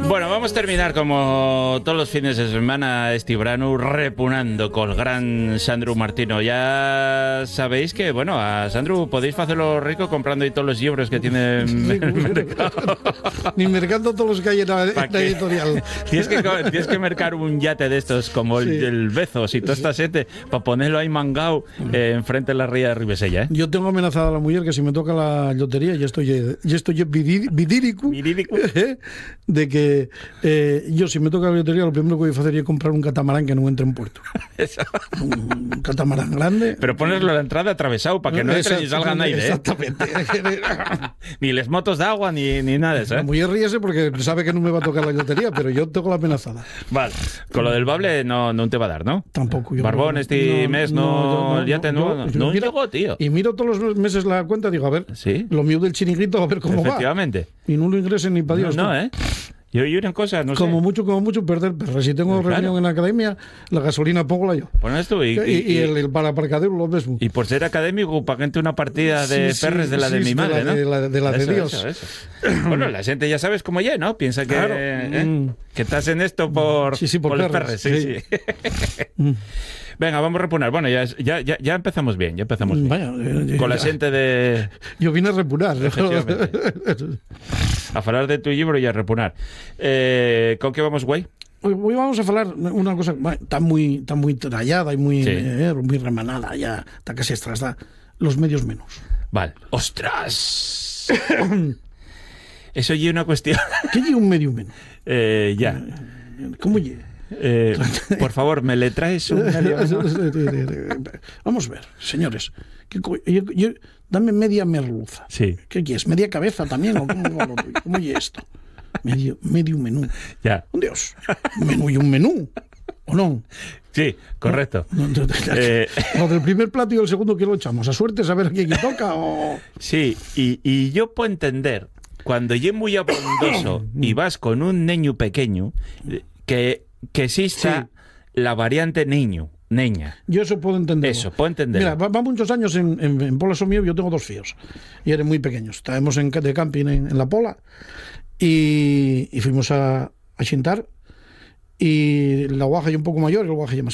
Bueno, vamos a terminar como todos los fines de semana este verano repunando col gran Sandro Martino. Ya sabéis que, bueno, a Sandro podéis hacerlo rico comprando ahí todos los libros que tiene en el mercado. Ni mercando todos los que hay en la editorial. Tienes que mercar un yate de estos como el Bezos y toda esta gente para ponerlo ahí mangao enfrente de la ría de Ribesella, ¿eh? Yo tengo amenazada a la mujer que si me toca la lotería ya estoy vidírico de que yo si me toca la lotería lo primero que voy a hacer es comprar un catamarán que no entre en puerto. Eso. Un catamarán grande. Pero ponerlo a la entrada atravesado para que no entre ni salga nadie, ¿eh? Exactamente. Ni les motos de agua ni nada de eso, ¿eh? La mujer ríese porque sabe que no me va a tocar la lotería, pero yo tengo la amenazada. Vale, con lo del bable no te va a dar, ¿no? Tampoco. Barbón, este mes no llegó, tío. Y miro todos los meses la cuenta y digo, a ver, ¿sí? Lo mío del chiringuito, a ver cómo Efectivamente. va. Y no lo ingresen ni para Dios. No, ¿eh? Yo y una cosa, no como sé. Como mucho, perder perras. Si tengo reunión en la academia, la gasolina pongo la yo. Pones tú y el para aparcadero lo mismo. Y por ser académico, pagante una partida de perres de la de mi madre, ¿no? De la de Dios. Eso. Bueno, la gente ya sabes cómo ya, ¿no? Piensa que, claro. Que estás en esto por los perres. Sí. Venga, vamos a repunar. Bueno, ya empezamos bien. Vaya, con la gente de... Yo vine a repunar. A hablar de tu libro y a repunar. ¿Con qué vamos, güey? Hoy vamos a hablar una cosa está muy trallada y muy remanada ya, está casi está los medios menos. Vale. ¡Ostras! Eso ya es una cuestión. ¿Qué es un medio menos? Ya. ¿Cómo es? Por favor, ¿me le traes un medio menos? Vamos a ver, señores. Dame media merluza. Sí. ¿Qué quieres? ¿Media cabeza también? ¿O cómo es esto? Medio menú. Ya. Dios. Un menú y un menú. ¿O no? Sí, correcto. Lo del primer plato y el segundo, ¿qué lo echamos? ¿A suerte saber a quién toca? O... Sí, y yo puedo entender, cuando es muy abundoso y vas con un niño pequeño, que exista la variante niña. Yo eso puedo entender. Mira, va muchos años en Pola Somío, yo tengo 2 fíos y eran muy pequeños. Estábamos de camping en la Pola y fuimos a chintar y la guaja ya un poco mayor y el guaja ya más